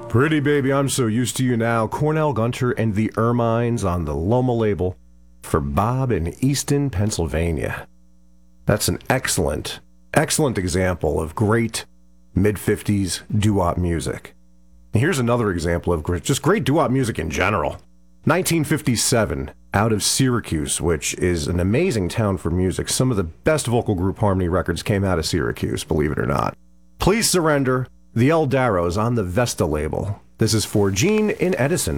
Pretty baby, I'm so used to you now. Cornell Gunter and the Ermines on the Loma label for Bob in Easton, Pennsylvania. That's an excellent example of great mid-50s doo-wop music. And here's another example of just great doo-wop music in general. 1957, out of Syracuse, which is an amazing town for music. Some of the best vocal group harmony records came out of Syracuse, believe it or not. Please Surrender, the El Darrows on the Vesta label. This is for Gene in Edison.